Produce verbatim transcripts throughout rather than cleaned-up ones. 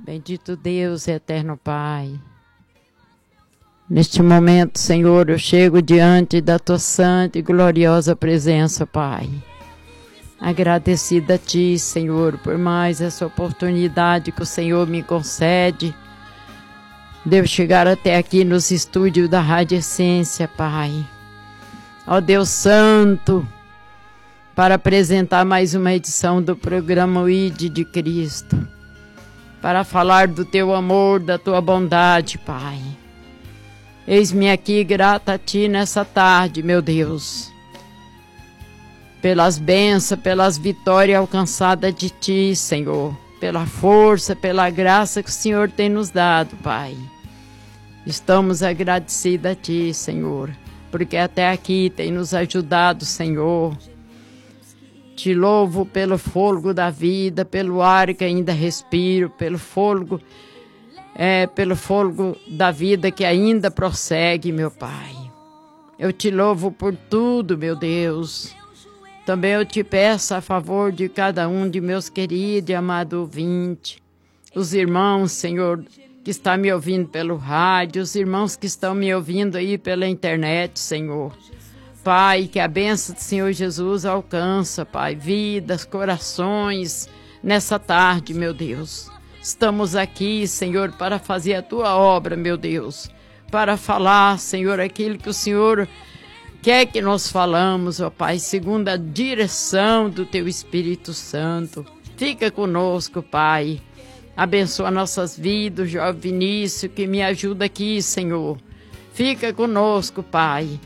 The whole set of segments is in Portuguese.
Bendito Deus, eterno Pai. Neste momento, Senhor, eu chego diante da Tua santa e gloriosa presença, Pai. Agradecida a Ti, Senhor, por mais essa oportunidade que o Senhor me concede. Devo chegar até aqui nos estúdios da Rádio Essência, Pai. Ó Deus Santo, para apresentar mais uma edição do programa O I D de Cristo. Para falar do Teu amor, da Tua bondade, Pai. Eis-me aqui grata a Ti nessa tarde, meu Deus. Pelas bênçãos, pelas vitórias alcançadas de Ti, Senhor. Pela força, pela graça que o Senhor tem nos dado, Pai. Estamos agradecidos a Ti, Senhor. Porque até aqui tem nos ajudado, Senhor. Te louvo pelo fôlego da vida, pelo ar que ainda respiro, pelo fôlego, é, pelo fôlego da vida que ainda prossegue, meu Pai. Eu te louvo por tudo, meu Deus. Também eu te peço a favor de cada um de meus queridos e amados ouvintes, os irmãos, Senhor, que estão me ouvindo pelo rádio, os irmãos que estão me ouvindo aí pela internet, Senhor. Pai, que a bênção do Senhor Jesus alcança, Pai, vidas, corações, nessa tarde, meu Deus. Estamos aqui, Senhor, para fazer a Tua obra, meu Deus. Para falar, Senhor, aquilo que o Senhor quer que nós falamos, ó Pai, segundo a direção do Teu Espírito Santo. Fica conosco, Pai. Abençoa nossas vidas, o jovem Vinícius, que me ajuda aqui, Senhor. Fica conosco, Pai.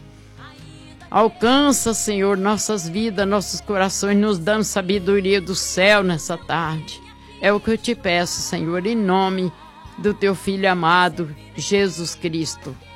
Alcança, Senhor, nossas vidas, nossos corações, nos dando sabedoria do céu nessa tarde. É o que eu te peço, Senhor, em nome do Teu Filho amado, Jesus Cristo.